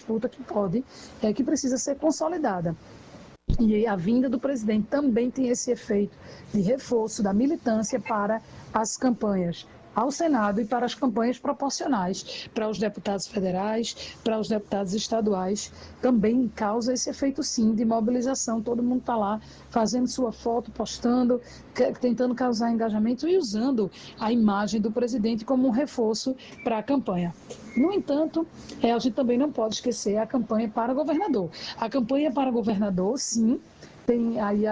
disputa que precisa ser consolidada. E a vinda do presidente também tem esse efeito de reforço da militância para as campanhas ao Senado e para as campanhas proporcionais para os deputados federais, para os deputados estaduais. Também causa esse efeito, sim, de mobilização. Todo mundo está lá fazendo sua foto, postando, tentando causar engajamento e usando a imagem do presidente como um reforço para a campanha. No entanto, a gente também não pode esquecer a campanha para governador. A campanha para governador, sim, tem aí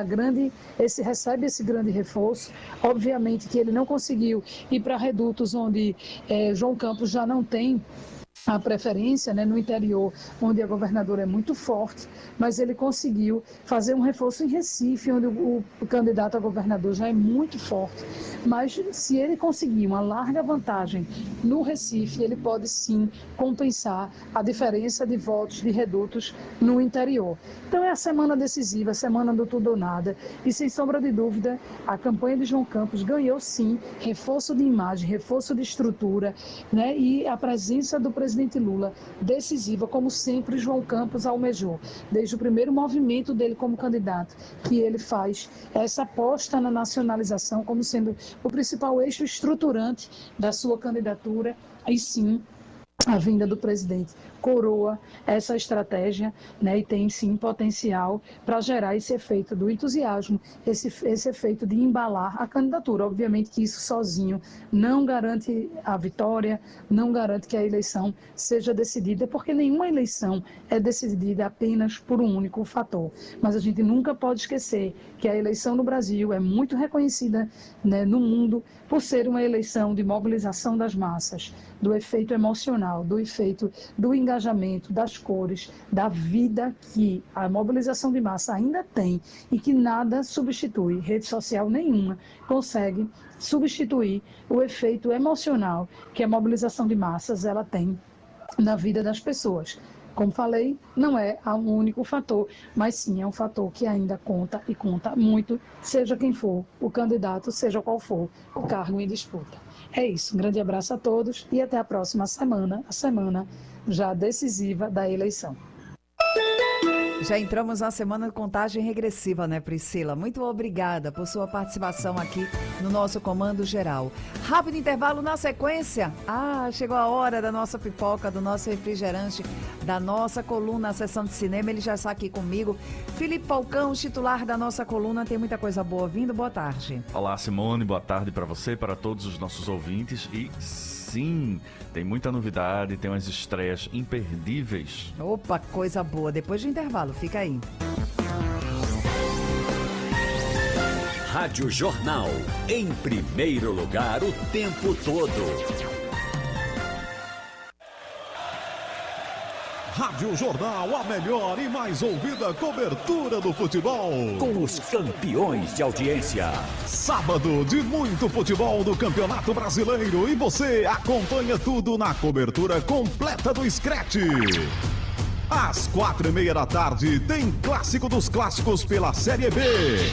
recebe esse grande reforço. Obviamente que ele não conseguiu ir para redutos onde João Campos já não tem a preferência, né, no interior, onde a governadora é muito forte, mas ele conseguiu fazer um reforço em Recife, onde o candidato a governador já é muito forte. Mas se ele conseguir uma larga vantagem no Recife, ele pode sim compensar a diferença de votos de redutos no interior. Então é a semana decisiva, a semana do tudo ou nada, e sem sombra de dúvida, a campanha de João Campos ganhou sim reforço de imagem, reforço de estrutura, né, e a presença do presidente Lula decisiva, como sempre João Campos almejou, desde o primeiro movimento dele como candidato, que ele faz essa aposta na nacionalização como sendo o principal eixo estruturante da sua candidatura, e sim, a vinda do presidente coroa essa estratégia, né, e tem sim potencial para gerar esse efeito do entusiasmo, esse efeito de embalar a candidatura. Obviamente que isso sozinho não garante a vitória, não garante que a eleição seja decidida, porque nenhuma eleição é decidida apenas por um único fator. Mas a gente nunca pode esquecer que a eleição no Brasil é muito reconhecida, né, no mundo por ser uma eleição de mobilização das massas, do efeito emocional, do efeito do engajamento, das cores, da vida que a mobilização de massa ainda tem e que nada substitui, rede social nenhuma consegue substituir o efeito emocional que a mobilização de massas ela tem na vida das pessoas. Como falei, não é o único fator, mas sim é um fator que ainda conta e conta muito, seja quem for o candidato, seja qual for o cargo em disputa. É isso, um grande abraço a todos e até a próxima semana, a semana já decisiva da eleição. Já entramos na semana de contagem regressiva, né, Priscila? Muito obrigada por sua participação aqui no nosso Comando Geral. Rápido intervalo na sequência. Chegou a hora da nossa pipoca, do nosso refrigerante, da nossa coluna, a sessão de cinema. Ele já está aqui comigo. Felipe Falcão, titular da nossa coluna. Tem muita coisa boa vindo. Boa tarde. Olá, Simone. Boa tarde para você e para todos os nossos ouvintes. E sim, tem muita novidade, tem umas estreias imperdíveis. Opa, coisa boa. Depois do intervalo, fica aí. Rádio Jornal, em primeiro lugar o tempo todo. Rádio Jornal, a melhor e mais ouvida cobertura do futebol. Com os campeões de audiência. Sábado de muito futebol do Campeonato Brasileiro e você acompanha tudo na cobertura completa do Scratch. Às 4:30 da tarde tem Clássico dos Clássicos pela Série B.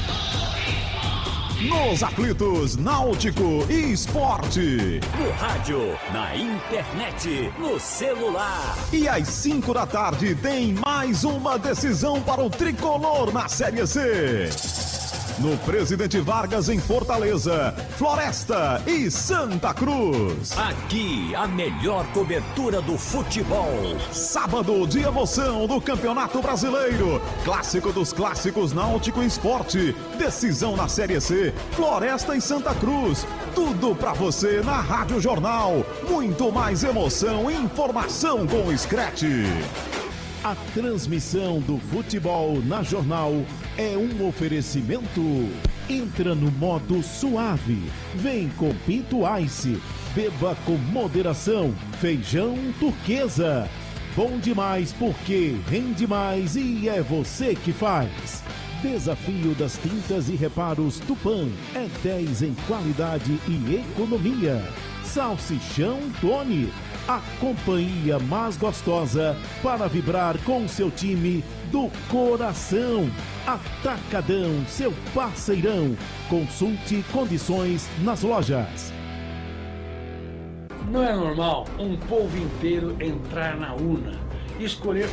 Nos aflitos, Náutico e Esporte. No rádio, na internet, no celular. E às 5 da tarde tem mais uma decisão para o tricolor na Série C. No Presidente Vargas, em Fortaleza, Floresta e Santa Cruz. Aqui, a melhor cobertura do futebol. Sábado de emoção do Campeonato Brasileiro. Clássico dos Clássicos, Náutico e Esporte. Decisão na Série C, Floresta e Santa Cruz. Tudo pra você na Rádio Jornal. Muito mais emoção e informação com o Scratch. A transmissão do futebol na Jornal é um oferecimento. Entra no modo suave. Vem com Pinto Ice. Beba com moderação. Feijão Turquesa. Bom demais porque rende mais e é você que faz. Desafio das tintas e reparos Tupã. É 10 em qualidade e economia. Salsichão Tony. A companhia mais gostosa para vibrar com seu time do coração. Atacadão, seu parceirão. Consulte condições nas lojas. Não é normal um povo inteiro entrar na urna e escolher